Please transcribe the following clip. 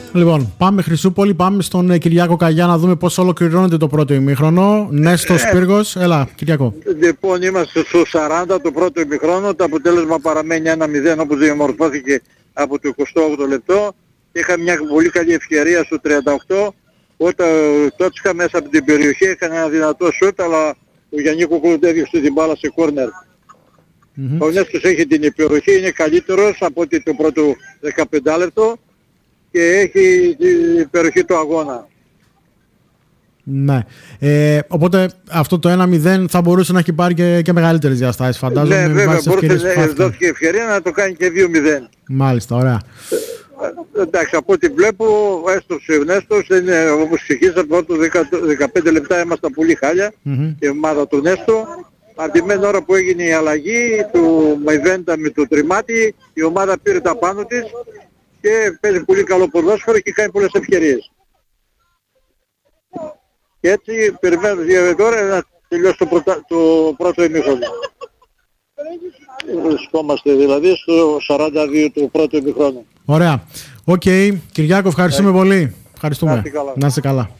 Λοιπόν, πάμε Χρυσούπολη, πάμε στον Κυριάκο Καγιά να δούμε πώς ολοκληρώνεται το πρώτο ημίχρονο. Νέστος Πύργος, έλα Κυριάκο. Λοιπόν, είμαστε στο 40 το πρώτο ημίχρονο, το αποτέλεσμα παραμένει 1-0 όπως διαμορφώθηκε από το 28ο λεπτό. Είχα μια πολύ καλή ευκαιρία στο 38, όταν Τότσικα μέσα από την περιοχή έκανε ένα δυνατό σούτ, αλλά ο Γιάννη Κουκούλου έδιωξε την μπάλα σε κόρνερ. Ο Νέστος έχει την υπεροχή, είναι καλύτερος από ότι το πρώτο 15 λεπτό και έχει την υπεροχή του αγώνα. Ναι. Οπότε αυτό το 1-0 θα μπορούσε να έχει πάρει και μεγαλύτερες διαστάσεις, φαντάζομαι. Ναι, βέβαια, δόθηκε ευκαιρία να το κάνει και 2-0. Μάλιστα, ωραία. Εντάξει, από ό,τι βλέπω, έστω ο Νέστος, όπως ξεκίνησα, πρώτο 15 λεπτά ήμασταν πολύ χάλια, η ομάδα του Νέστο. Από τη μένα ώρα που έγινε η αλλαγή του Μαϊβέντα με το Τριμάτι, η ομάδα πήρε τα πάνω της και παίζει πολύ καλό ποδόσφαιρο και κάνει πολλές ευκαιρίες. Και έτσι περιμένω για τώρα να τελειώσει το πρώτο ημίχρονο. Βρισκόμαστε δηλαδή στο 42 του πρώτου ημίχρονου. Ωραία. Οκ. Κυριάκο, ευχαριστούμε πολύ. Ευχαριστούμε. Να είσαι καλά.